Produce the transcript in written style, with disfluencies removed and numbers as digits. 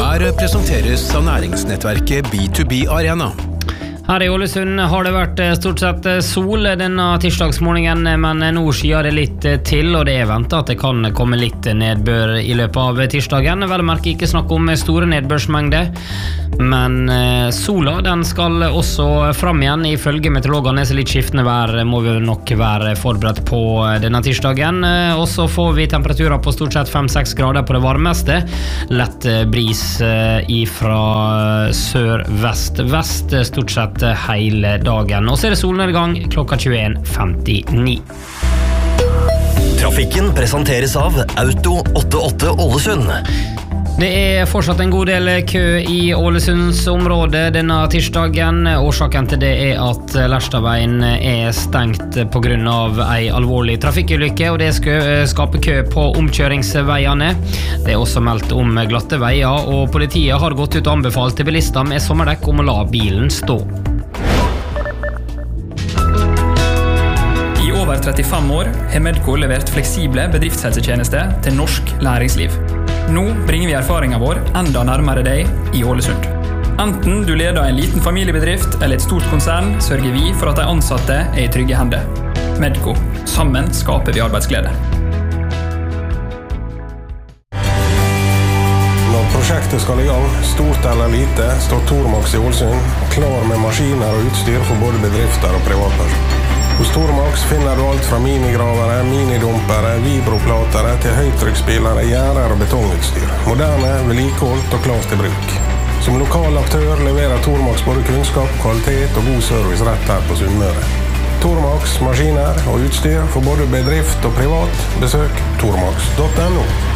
Her presenteres av næringsnettverket B2B Arena. Her I Ålesund har det vært stort sett sol denne tirsdagsmorgenen, men nå skyer det litt til, og det ventet at det kan komme litt nedbør I løpet av tirsdagen. Vel å merke ikke snakk om store nedbørsmengder, men sola den skal også fram igjen. Ifølge meteorologene så litt skiftende vær må vi nok være forberedt på denne tirsdagen. Og så får vi temperaturer på stort sett 5-6 grader på det varmeste. Lett bris ifra sør-vest stort sett hele dagen. Og så det solnedgang klokka 21:59. Trafikken presenteres av Auto 88 Ålesund. Det fortsatt en god del kø I Ålesunds område denne tirsdagen. Årsaken til det at Lerstadveien stengt på grunn av en alvorlig trafikkulykke, og det skaper kø på omkjøringsveiene. Det også meldt om glatte veier, og politiet har gått ut og anbefalt til bilister med sommerdekk om å la bilen stå. I over 35 år har Medco levert fleksible bedriftshelsetjenester til norsk næringsliv. Nå bringer vi erfaringen vår enda nærmere deg I Ålesund. Enten du leder en liten familiebedrift eller et stort konsern, sørger vi for at de ansatte I trygge hender. Medco. Sammen skaper vi arbeidsglede. Når prosjektet skal I gang, stort eller lite, står Tormax I Ålesund klar med maskiner og utstyr for både bedrifter og privatpersoner. Hos Tormax finner du alt fra minigravere, minidumpere, vibroplatere til høytrykksspillere, gjerder og betongutstyr. Moderne, vedlikeholdt og klart til bruk. Som lokal aktør leverer Tormax både kunnskap, kvalitet og god service rett her på Sunnmøre. Tormax, maskiner og utstyr for både bedrift og privat. Besøk tormax.no.